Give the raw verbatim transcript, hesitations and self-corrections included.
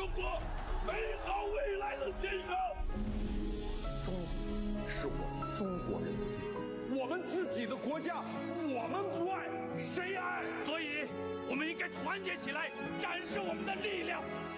中国美好未来的先生。 中是我们中国人的地方， 我们自己的国家，我们不爱，谁爱？ 所以，我们应该团结起来，展示我们的力量。